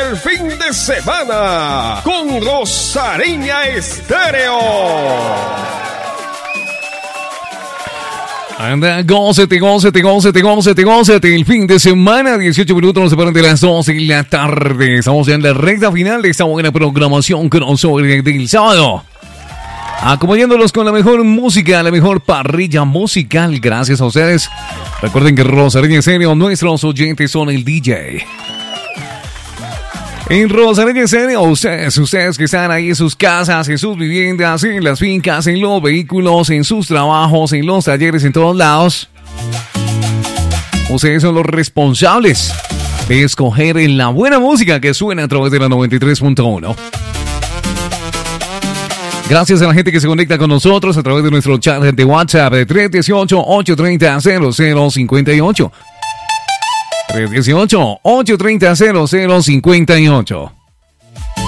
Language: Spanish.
el fin de semana con Rosareña Estéreo. Anda, gócete el fin de semana. 18 minutos nos separan de las 12 de la tarde. Estamos ya en la recta final de esta buena programación crossover del sábado, acompañándolos con la mejor música, la mejor parrilla musical. Gracias a ustedes. Recuerden que Rosareña Estéreo, nuestros oyentes son el DJ. En Rosareña Estéreo, ustedes que están ahí en sus casas, en sus viviendas, en las fincas, en los vehículos, en sus trabajos, en los talleres, en todos lados. Ustedes son los responsables de escoger la buena música que suena a través de la 93.1. Gracias a la gente que se conecta con nosotros a través de nuestro chat de WhatsApp de 318-830-0058. 318-830-0058.